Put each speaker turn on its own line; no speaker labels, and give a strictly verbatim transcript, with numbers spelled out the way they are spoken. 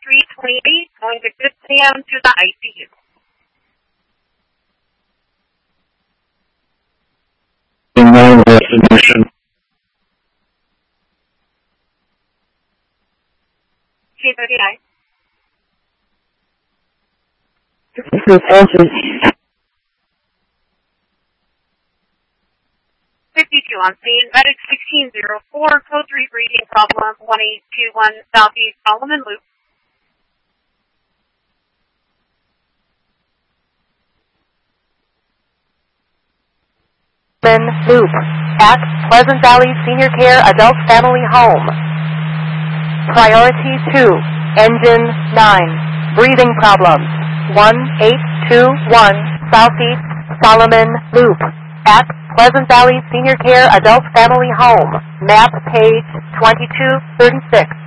three twenty-eight, going to six a.m. to the I C U.
No destination.
K thirty-nine.
This is Elsie.
fifty-two on scene, medic sixteen oh four, code three breathing problem, one eight two one Southeast Solomon Loop.
Loop at Pleasant Valley Senior Care Adult Family Home. Priority two, engine nine, breathing problems, one eight two one Southeast Solomon Loop at Pleasant Valley Senior Care Adult Family Home, map page twenty-two thirty-six.